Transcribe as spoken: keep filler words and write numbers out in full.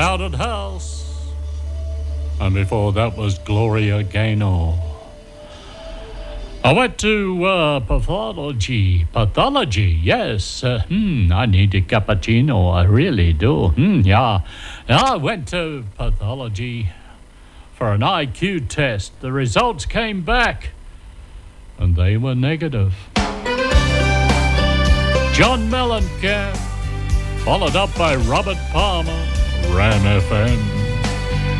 Crowded House. And before that was Gloria Gaynor. I went to uh, pathology. Pathology, yes. Uh, hmm, I need a cappuccino. I really do. Hmm, yeah. I went to pathology for an I Q test. The results came back, and they were negative. John Mellencamp, followed up by Robert Palmer, Ram F M.